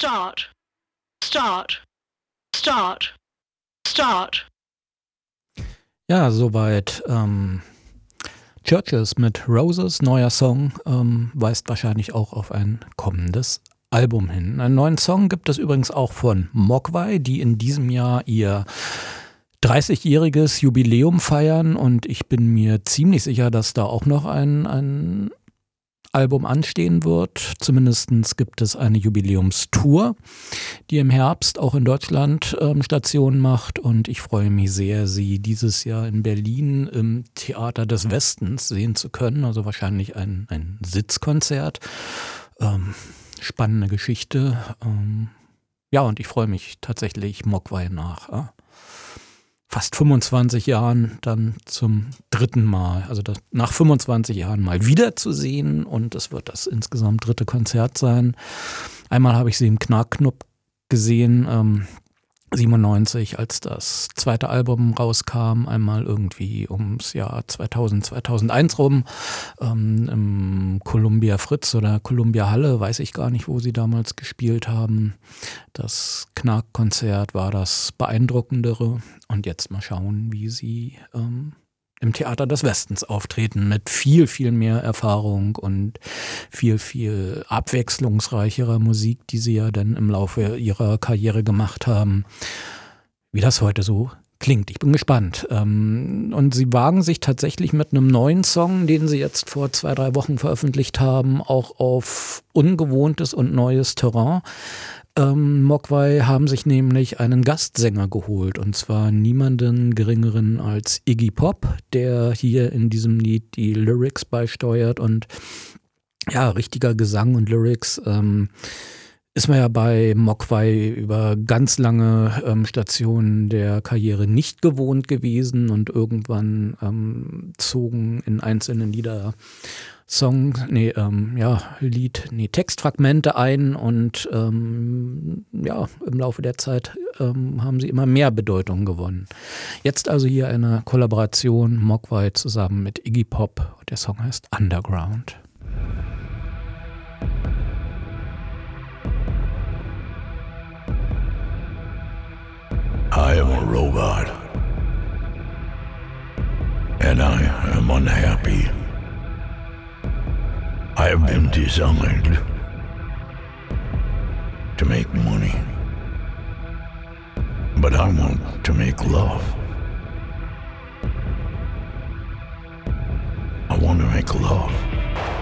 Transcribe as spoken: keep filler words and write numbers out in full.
Start. Start. Start. Start. Ja, soweit ähm, Churches mit Roses, neuer Song, ähm, weist wahrscheinlich auch auf ein kommendes Album hin. Einen neuen Song gibt es übrigens auch von Mogwai, die in diesem Jahr ihr dreißigjähriges Jubiläum feiern, und ich bin mir ziemlich sicher, dass da auch noch ein, ein Album anstehen wird. Zumindest gibt es eine Jubiläumstour, die im Herbst auch in Deutschland ähm, Station macht, und ich freue mich sehr, sie dieses Jahr in Berlin im Theater des Westens sehen zu können. Also wahrscheinlich ein, ein Sitzkonzert. Ähm, spannende Geschichte. Ähm, ja, und ich freue mich tatsächlich, Mogwai nach äh, fast fünfundzwanzig Jahren dann zum dritten Mal, also das, nach fünfundzwanzig Jahren mal wiederzusehen, und es wird das insgesamt dritte Konzert sein. Einmal habe ich sie im Knarknupp gesehen, ähm, siebenundneunzig, als das zweite Album rauskam, einmal irgendwie ums Jahr zweitausend, zweitausendeins rum, ähm, im Columbia Fritz oder Columbia Halle, weiß ich gar nicht, wo sie damals gespielt haben. Das Knark-Konzert war das beeindruckendere, und jetzt mal schauen, wie sie ähm, im Theater des Westens auftreten, mit viel, viel mehr Erfahrung und viel, viel abwechslungsreicherer Musik, die sie ja dann im Laufe ihrer Karriere gemacht haben, wie das heute so klingt. Ich bin gespannt. Und sie wagen sich tatsächlich mit einem neuen Song, den sie jetzt vor zwei, drei Wochen veröffentlicht haben, auch auf ungewohntes und neues Terrain. Ähm, Mogwai haben sich nämlich einen Gastsänger geholt, und zwar niemanden geringeren als Iggy Pop, der hier in diesem Lied die Lyrics beisteuert, und ja, richtiger Gesang und Lyrics ähm, ist man ja bei Mogwai über ganz lange ähm, Stationen der Karriere nicht gewohnt gewesen, und irgendwann ähm, zogen in einzelnen Lieder Song, nee, ähm, ja, Lied, nee, Textfragmente ein, und ähm, ja, im Laufe der Zeit ähm, haben sie immer mehr Bedeutung gewonnen. Jetzt also hier eine Kollaboration, Mogwai zusammen mit Iggy Pop, und der Song heißt Underground. I am a robot, and I am unhappy. I have been designed to make money, but I want to make love. I want to make love.